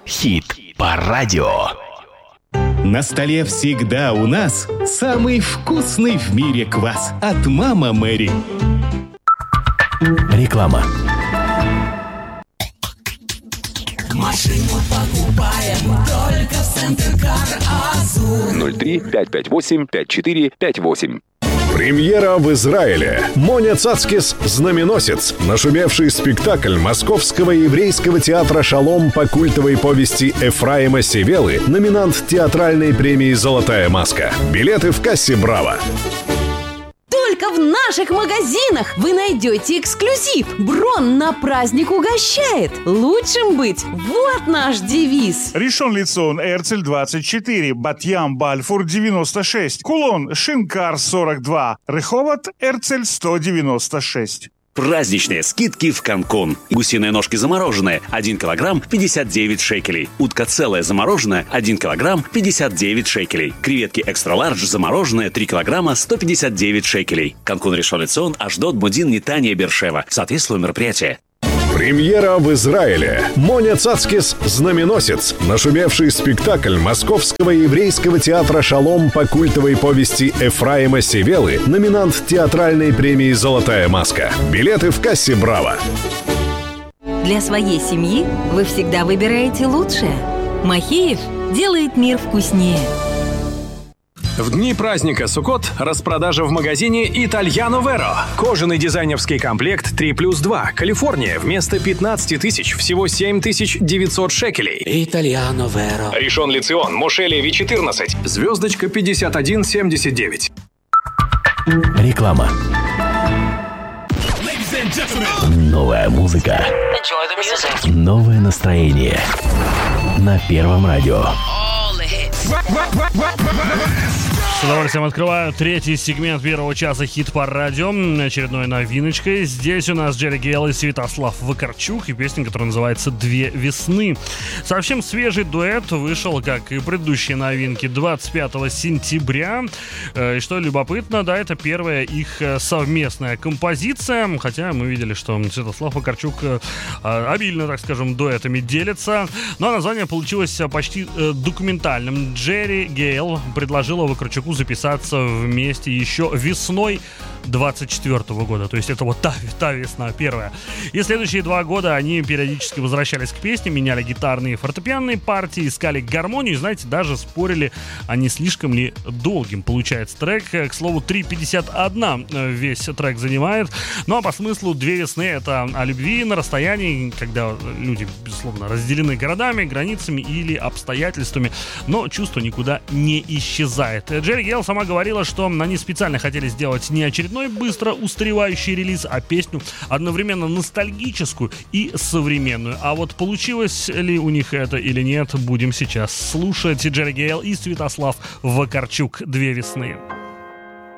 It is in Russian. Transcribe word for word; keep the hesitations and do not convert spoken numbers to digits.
Хит-парадио. На столе всегда у нас самый вкусный в мире квас от Мама Мэри. Реклама. Машину покупаем только в Центр Кар Азур. ноль три пять пять восемь пять четыре пять восемь. Премьера в Израиле. Моня Цацкис «Знаменосец». Нашумевший спектакль Московского еврейского театра «Шалом» по культовой повести Эфраима Севелы, номинант театральной премии «Золотая маска». Билеты в кассе «Браво». Только в наших магазинах вы найдете эксклюзив. Брон на праздник угощает. Лучшим быть – вот наш девиз. Ришон Лицион, Эрцель двадцать четыре, Батьям, Бальфур девяносто шесть, Кулон, Шинкар сорок два, Реховат, Эрцель сто девяносто шесть. Праздничные скидки в Канкун. Гусиные ножки замороженные один килограмм пятьдесят девять шекелей. Утка целая замороженная один килограмм пятьдесят девять шекелей. Креветки экстра-лардж замороженные три килограмма сто пятьдесят девять шекелей. Канкун, Ришон Лицион, Ашдод, Мудин, Нетания, Бершева. Соответствует мероприятие. Премьера в Израиле. Моня Цацкис «Знаменосец». Нашумевший спектакль Московского еврейского театра «Шалом» по культовой повести Эфраима Севелы, номинант театральной премии «Золотая маска». Билеты в кассе «Браво». Для своей семьи вы всегда выбираете лучшее. Махеев делает мир вкуснее. В дни праздника Суккот распродажа в магазине Итальяно Веро. Кожаный дизайнерский комплект три плюс два. Калифорния. Вместо пятнадцать тысяч всего семь тысяч девятьсот шекелей. Итальяно Веро. Ришон Лицион. Моше Леви четырнадцать. Звездочка пятьдесят один семьдесят девять. Реклама. Новая музыка. Новое настроение. На Первом радио. С удовольствием открываю третий сегмент первого часа хит-парадио. Очередной новиночкой. Здесь у нас Джерри Гейл и Святослав Вакарчук и песня, которая называется «Две весны». Совсем свежий дуэт вышел, как и предыдущие новинки, двадцать пятого сентября. И что любопытно, да, это первая их совместная композиция. Хотя мы видели, что Святослав Вакарчук обильно, так скажем, дуэтами делится. Но название получилось почти документальным. Джерри Гейл предложила Вакарчуку записаться вместе еще весной двадцать четвёртого года. То есть это вот та, та весна, первая. И следующие два года они периодически возвращались к песне, меняли гитарные и фортепианные партии, искали гармонию. И, знаете, даже спорили, а не слишком ли долгим получается трек. К слову, три пятьдесят один весь трек занимает. Ну а по смыслу «Две весны» — это о любви на расстоянии, когда люди, безусловно, разделены городами, границами или обстоятельствами, но чувство никуда не исчезает. Джерри Гейл сама говорила, что они специально хотели сделать не очередной быстро устаревающий релиз, а песню одновременно ностальгическую и современную. А вот получилось ли у них это или нет, будем сейчас слушать. Джерри Гейл и Святослав Вакарчук «Две весны».